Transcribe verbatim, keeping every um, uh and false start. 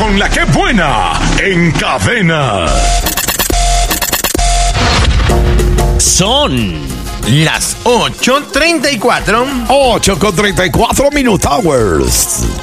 con la que buena en Cadena. Son las ocho treinta y cuatro. ocho con treinta y cuatro Minute Hours.